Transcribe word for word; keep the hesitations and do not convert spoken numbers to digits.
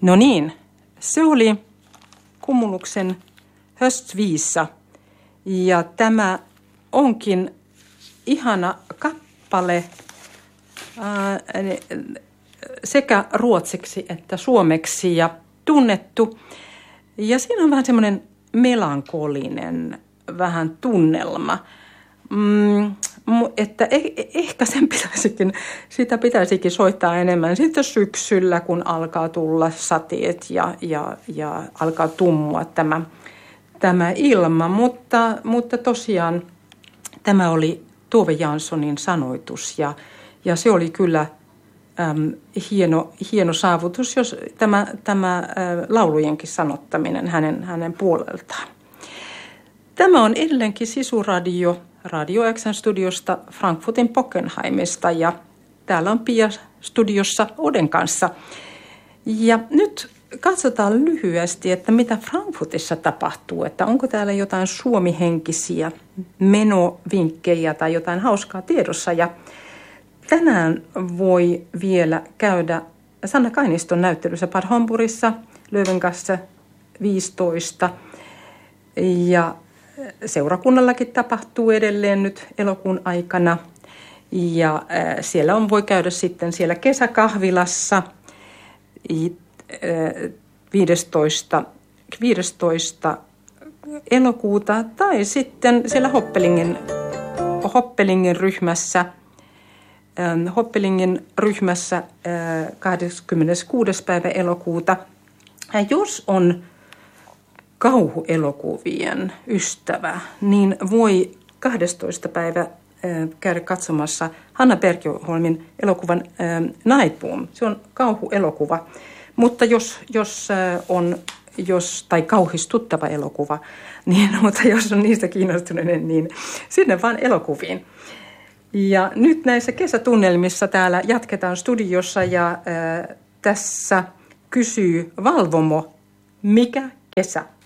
No niin, se oli Cumuluxen Höstvisa ja tämä onkin ihana kappale ää, sekä ruotsiksi että suomeksi ja tunnettu. Ja siinä on vähän semmoinen melankolinen vähän tunnelma, mm, että eh, ehkä sen pitäisikin, sitä pitäisikin soittaa enemmän sitten syksyllä, kun alkaa tulla sateet ja, ja, ja alkaa tummua tämä, tämä ilma. Mutta, mutta tosiaan tämä oli Tove Janssonin sanoitus ja, ja se oli kyllä äm, hieno, hieno saavutus, jos tämä, tämä ä, laulujenkin sanottaminen hänen, hänen puoleltaan. Tämä on edelleenkin Sisuradio Radio X:n studiosta Frankfurtin Bockenheimista ja täällä on Pia studiossa Oden kanssa. Ja nyt katsotaan lyhyesti, että mitä Frankfurtissa tapahtuu, että onko täällä jotain suomihenkisiä menovinkkejä tai jotain hauskaa tiedossa. Ja tänään voi vielä käydä Sanna Kainiston näyttelyssä Bad Homburgissa Löwengasse viisitoista ja seurakunnallakin tapahtuu edelleen nyt elokuun aikana ja siellä on, voi käydä sitten siellä kesäkahvilassa viidestoista, viidestoista elokuuta tai sitten siellä Hoppelingin, Hoppelingin ryhmässä, Hoppelingin ryhmässä kahdeskymmeneskuudes päivä elokuuta. Ja jos on kauhuelokuvien ystävä, niin voi kahdestoista päivä käydä katsomassa Hanna Bergholmin elokuvan Nightboom. Se on kauhuelokuva, mutta jos, jos on, jos, tai kauhistuttava elokuva, niin, mutta jos on niistä kiinnostuneinen, niin sinne vaan elokuviin. Ja nyt näissä kesätunnelmissa täällä jatketaan studiossa ja äh, tässä kysyy Valvomo, mikä kesä?